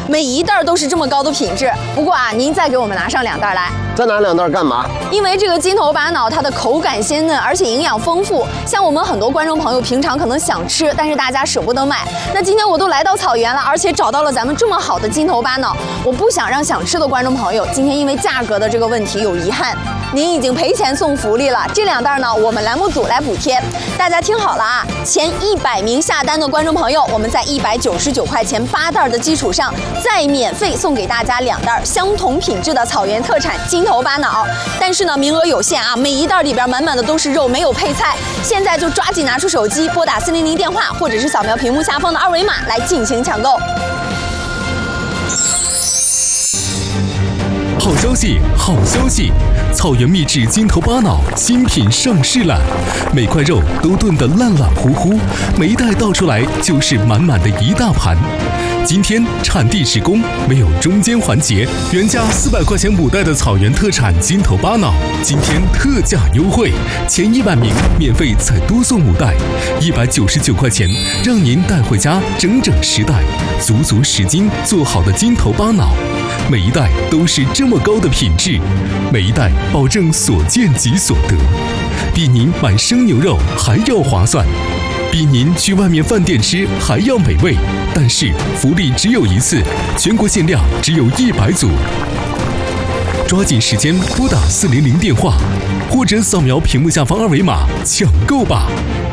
每一袋都是这么高的品质。不过啊，您再给我们拿上2袋来。 再拿2袋干嘛？ 因为这个金头巴脑它的口感鲜嫩，而且营养丰富。像我们很多观众朋友平常可能想吃，但是大家舍不得买。那今天我都来到草原了，而且找到了咱们这么好的金头巴脑，我不想让想吃的观众朋友今天因为价格的这个问题有遗憾。您已经赔钱送福利了，这2袋呢，我们栏目组来补贴。大家听好了啊，前100名下单的观众朋友，我们在199块钱8袋的基础上，再免费送给大家2袋相同品质的草原特产金头巴脑。但是呢，名额有限啊，每一袋里边满满的都是肉，没有配菜。现在就抓紧拿出手机，拨打400电话，或者是扫描屏幕下方的2维码来进行抢购。 好消息，好消息！草原秘制金头巴脑新品上市了，每块肉都炖得烂烂糊糊，每一袋倒出来就是满满的一大盘。今天产地直供，没有中间环节，原价400块钱5袋的草原特产金头巴脑，今天特价优惠，前100名免费再多送5袋，199块钱，让您带回家整整10袋，足10斤做好的金头巴脑。每一袋都是这么高的品质，每一袋保证所见即所得，比您买生牛肉还要划算，比您去外面饭店吃还要美味。但是福利只有一次，全国限量只有100组，抓紧时间拨打400电话，或者扫描屏幕下方2维码抢购吧。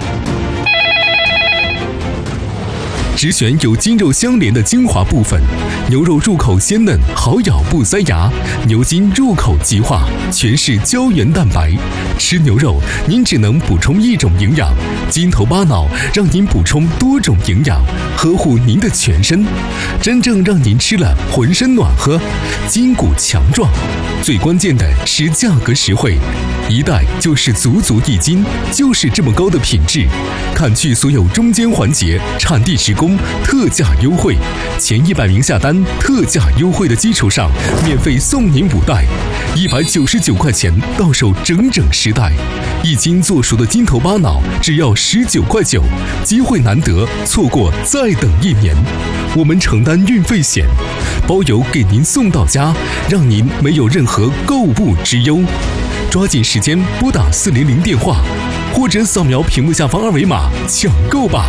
只选有筋肉相连的精华部分，牛肉入口鲜嫩，好咬不塞牙；牛筋入口即化，全是胶原蛋白。吃牛肉，您只能补充1种营养，金头巴脑让您补充多种营养，呵护您的全身，真正让您吃了浑身暖和，筋骨强壮。最关键的是价格实惠，一袋就是足1斤，就是这么高的品质。砍去所有中间环节，产地直供，特价优惠，前100名下单特价优惠的基础上，免费送您5袋，199块钱到手整整10袋，1斤做熟的金头巴脑只要19块9，机会难得，错过再等1年。我们承担运费险，包邮给您送到家，让您没有任何购物之忧。抓紧时间拨打400电话，或者扫描屏幕下方2维码抢购吧。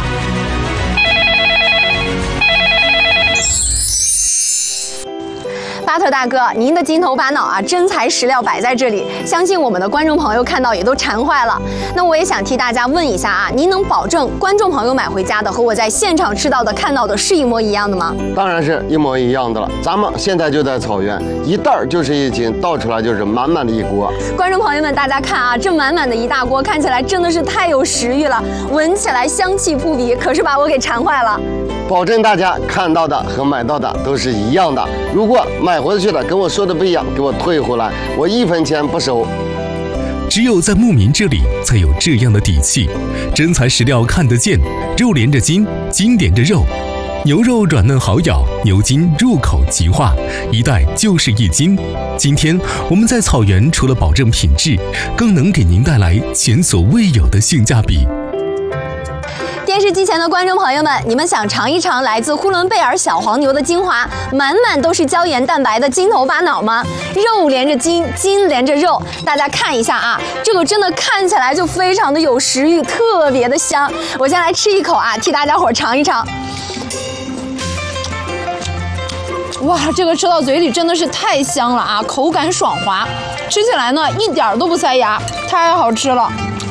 巴特大哥，您的金头巴脑啊，真材实料摆在这里，相信我们的观众朋友看到也都馋坏了。那我也想替大家问一下啊，您能保证观众朋友买回家的和我在现场吃到的、看到的是一模一样的吗？ 当然是一模一样的了。咱们现在就在草原，一袋就是1斤，倒出来就是满满的一锅。 观众朋友们，大家看啊，这满满的一大锅，看起来真的是太有食欲了，闻起来香气扑鼻，可是把我给馋坏了。 保证大家看到的和买到的都是一样的。如果买回去的跟我说的不一样，给我退回来，我1分钱不收。 只有在牧民这里才有这样的底气，真材实料看得见，肉连着筋，筋连着肉，牛肉软嫩好咬，牛筋入口即化，一袋就是1斤。今天我们在草原除了保证品质，更能给您带来前所未有的性价比。 电视机前的观众朋友们，你们想尝一尝来自呼伦贝尔小黄牛的精华，满满都是胶原蛋白的金头巴脑吗？肉连着筋，筋连着肉，大家看一下啊，这个真的看起来就非常的有食欲，特别的香。我先来吃一口啊，替大家伙尝一尝。哇，这个吃到嘴里真的是太香了啊，口感爽滑，吃起来呢一点都不塞牙，太好吃了。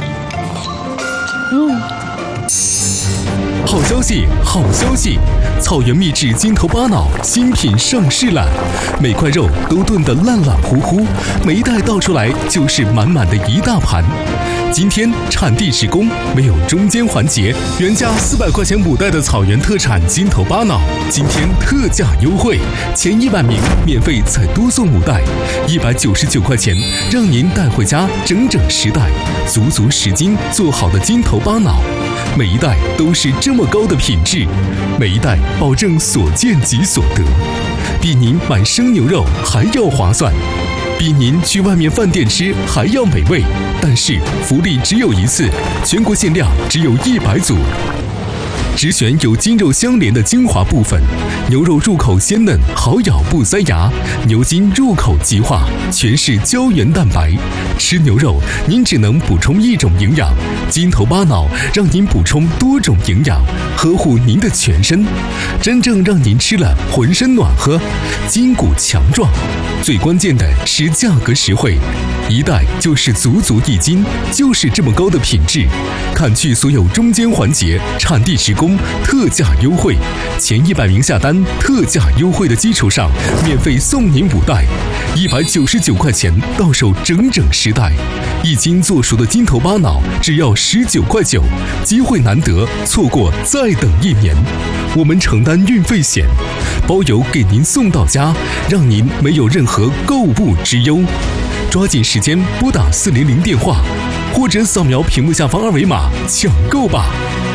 好消息，好消息！草原秘制金头巴脑新品上市了，每块肉都炖得烂烂糊糊，每一袋倒出来就是满满的一大盘。今天产地直供，没有中间环节，原价400块钱5袋的草原特产金头巴脑，今天特价优惠，前100名免费再多送5袋，199块钱，让您带回家整整10袋，足10斤做好的金头巴脑。每一袋都是这么高的品质，每一袋保证所见即所得，比您买生牛肉还要划算，比您去外面饭店吃还要美味。但是福利只有一次，全国限量只有100组。 只选有筋肉相连的精华部分，牛肉入口鲜嫩，好咬不塞牙；牛筋入口即化，全是胶原蛋白。吃牛肉，您只能补充一种营养，筋头巴脑让您补充多种营养，呵护您的全身，真正让您吃了浑身暖和，筋骨强壮。最关键的是价格实惠，一袋就是足足1斤，就是这么高的品质。砍去所有中间环节，产地直供，特价优惠，前100名下单，特价优惠的基础上，免费送您5袋，199块钱到手整整10袋，1斤做熟的筋头巴脑只要19块9，机会难得，错过再等1年。我们承担运费险，包邮给您送到家，让您没有任何购物之忧。抓紧时间拨打400电话，或者扫描屏幕下方2维码抢购吧。